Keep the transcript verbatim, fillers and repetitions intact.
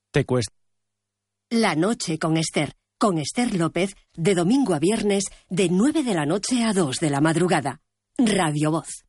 te cuesta. La noche con Esther, con Esther López, de domingo a viernes, de nueve de la noche a dos de la madrugada. Radio Voz.